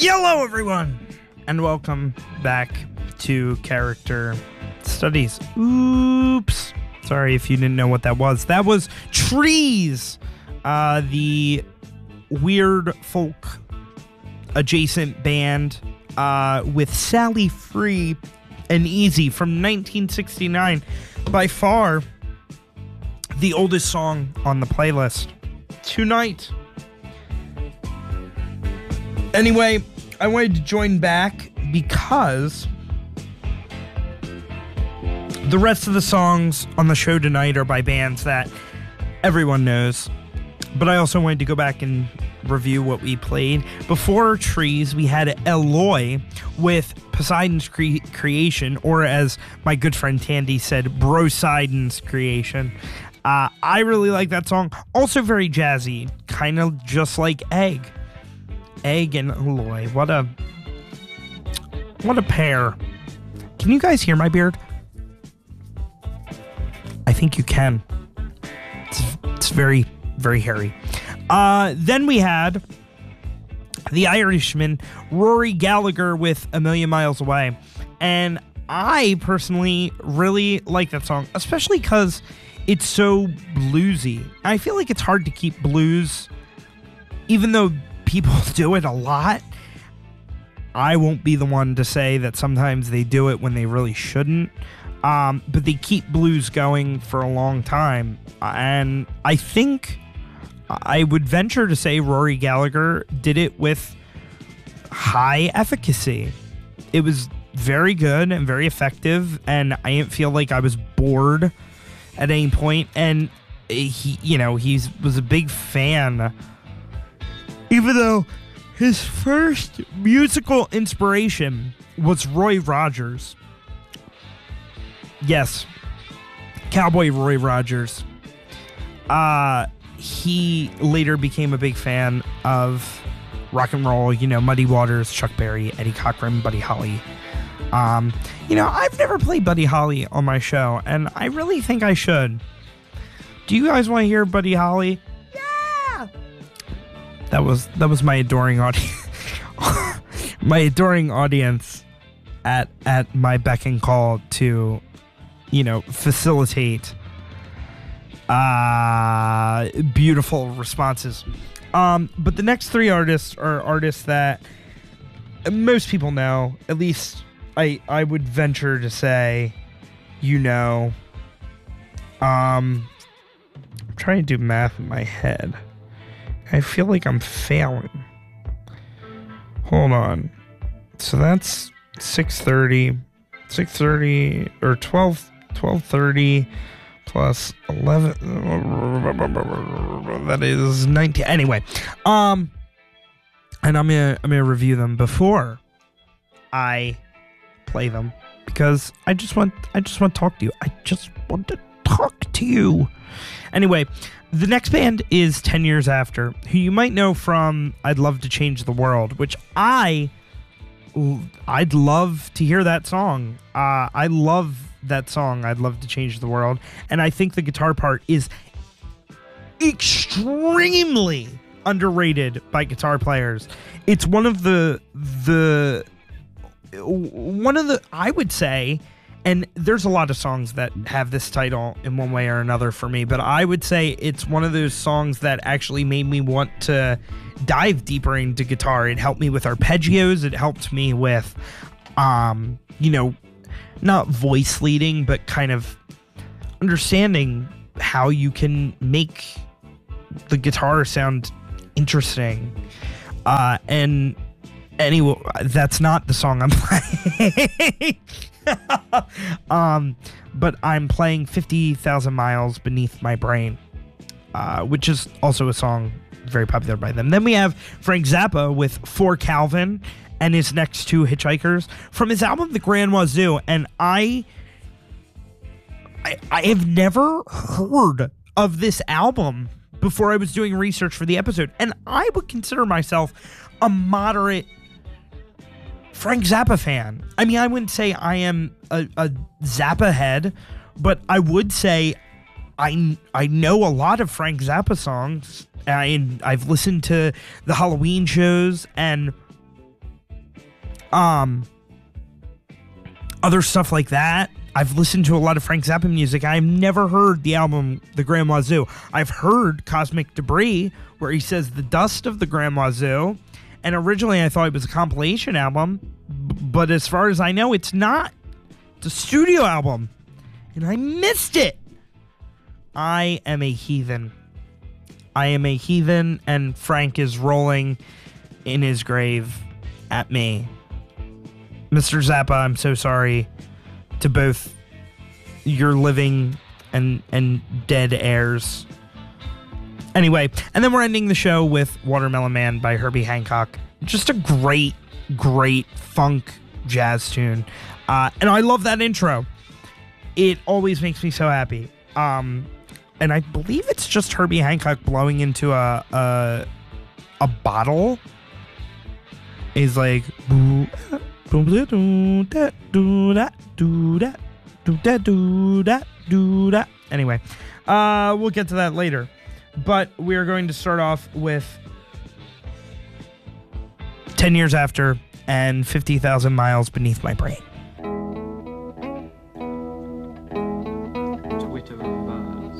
Hello, everyone, and welcome back to Character Studies. Oops. Sorry if you didn't know what that was. That was Trees, the weird folk adjacent band with Sally Free and Easy from 1969. By far the oldest song on the playlist tonight. Anyway, I wanted to join back because the rest of the songs on the show tonight are by bands that everyone knows. But I also wanted to go back and review what we played. Before Trees, we had Eloy with Poseidon's Creation, or as my good friend Tandy said, Brosidon's Creation. I really like that song. Also very jazzy, kind of just like Egg. Egg and Eloy. What a pair. Can you guys hear my beard? I think you can. It's very, very hairy. Then we had the Irishman, Rory Gallagher with A Million Miles Away. And I personally really like that song, especially because it's so bluesy. I feel like it's hard to keep blues, even though people do it a lot. I won't be the one to say that sometimes they do it when they really shouldn't. But they keep blues going for a long time. And I think I would venture to say Rory Gallagher did it with high efficacy. It was very good and very effective, and I didn't feel like I was bored at any point. And he was a big fan, even though his first musical inspiration was Roy Rogers. Yes, Cowboy Roy Rogers. He later became a big fan of rock and roll, Muddy Waters, Chuck Berry, Eddie Cochran, Buddy Holly. I've never played Buddy Holly on my show, and I really think I should. Do you guys want to hear Buddy Holly? Yeah! That was my adoring audience. My adoring audience at my beck and call to, facilitate beautiful responses. But the next three artists are artists that most people know. At least I would venture to say, I'm trying to do math in my head. I feel like I'm failing. Hold on. So that's 6:30 or 12:30 plus 11. That is 19. Anyway, and I'm gonna review them before I play them because I just want to talk to you. I just want to talk to you. Anyway, the next band is 10 Years After, who you might know from I'd Love to Change the World, which I'd love to hear that song. I love that song, I'd Love to Change the World, and I think the guitar part is extremely underrated by guitar players. It's one of the I would say, and there's a lot of songs that have this title in one way or another for me, but I would say it's one of those songs that actually made me want to dive deeper into guitar. It helped me with arpeggios. It helped me with, not voice leading, but kind of understanding how you can make the guitar sound interesting. And anyway, that's not the song I'm playing. But I'm playing 50,000 Miles Beneath My Brain, which is also a song very popular by them. Then we have Frank Zappa with For Calvin and his next two Hitchhikers from his album The Grand Wazoo. And I have never heard of this album before I was doing research for the episode, and I would consider myself a moderate Frank Zappa fan. I mean, I wouldn't say I am a Zappa head, but I would say I know a lot of Frank Zappa songs. I've listened to the Halloween shows, and Other stuff like that. I've listened to a lot of Frank Zappa music. I've never heard the album The Grand Wazoo. I've heard Cosmic Debris, where he says the dust of the Grand Wazoo. And originally I thought it was a compilation album, but as far as I know, it's not. It's a studio album. And I missed it. I am a heathen. I am a heathen, and Frank is rolling in his grave at me. Mr. Zappa, I'm so sorry to both your living and dead heirs. Anyway, and then we're ending the show with Watermelon Man by Herbie Hancock. Just a great, great funk jazz tune. And I love that intro. It always makes me so happy. And I believe it's just Herbie Hancock blowing into a bottle. He's like, anyway, we'll get to that later. But we're going to start off with 10 Years After and 50,000 Miles Beneath My Brain.